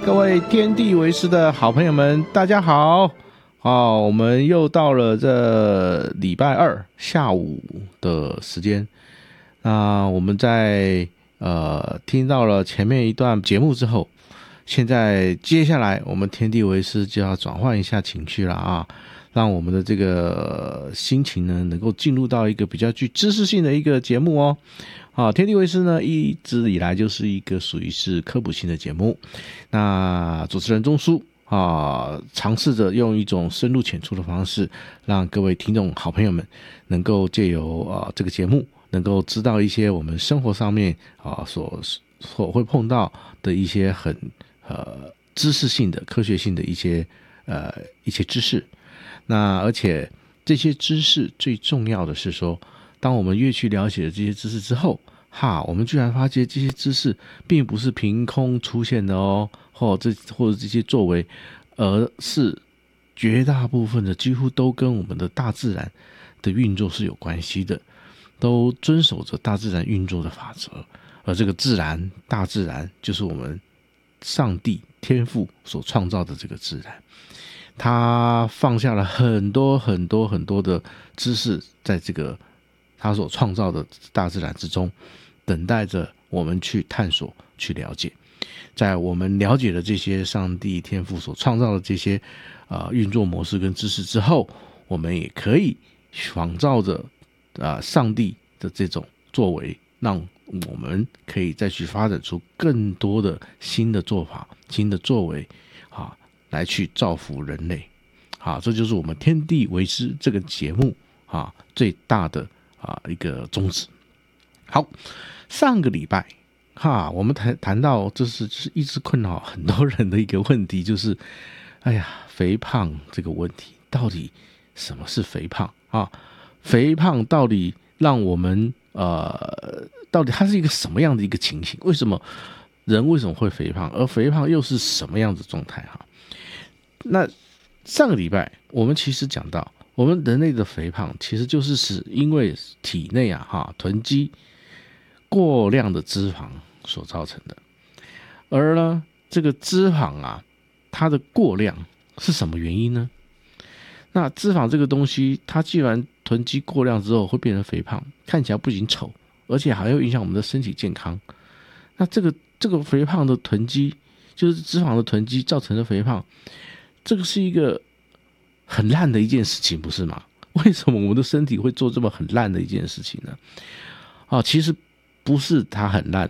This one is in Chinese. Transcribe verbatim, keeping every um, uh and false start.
各位天地为师的好朋友们，大家好！好，我们又到了这礼拜二下午的时间。那我们在呃听到了前面一段节目之后，现在接下来我们天地为师就要转换一下情绪了啊，让我们的这个心情呢能够进入到一个比较具知识性的一个节目哦。啊，天地为师呢一直以来就是一个属于是科普性的节目，那主持人钟叔啊，尝试着用一种深入浅出的方式，让各位听众好朋友们能够借由啊这个节目，能够知道一些我们生活上面啊所所会碰到的一些很呃知识性的、科学性的一些呃一些知识。那而且这些知识最重要的是说，当我们越去了解了这些知识之后，哈，我们居然发现这些知识并不是凭空出现的哦，或这或者这些作为，而是绝大部分的几乎都跟我们的大自然的运作是有关系的，都遵守着大自然运作的法则。而这个自然，大自然就是我们上帝天父所创造的这个自然，他放下了很多很多很多的知识在这个他所创造的大自然之中，等待着我们去探索、去了解。在我们了解了这些上帝天父所创造的这些呃运作模式跟知识之后，我们也可以仿照着啊、呃、上帝的这种作为，让我们可以再去发展出更多的新的做法、新的作为啊，来去造福人类。好，这就是我们天地为师这个节目啊最大的啊一个宗旨。好，上个礼拜哈，我们谈谈到这是就是一直困扰很多人的一个问题，就是哎呀，肥胖这个问题，到底什么是肥胖啊？肥胖到底让我们呃，到底它是一个什么样的一个情形？为什么人为什么会肥胖？而肥胖又是什么样的状态哈？那上个礼拜我们其实讲到，我们人类的肥胖其实就是是因为体内啊哈囤积过量的脂肪所造成的。而呢，这个脂肪啊，它的过量是什么原因呢？那脂肪这个东西，它既然囤积过量之后会变成肥胖，看起来不仅丑，而且还会影响我们的身体健康。那这个这个肥胖的囤积，就是脂肪的囤积造成的肥胖，这个是一个很烂的一件事情，不是吗？为什么我们的身体会做这么很烂的一件事情呢？啊，其实不是它很烂，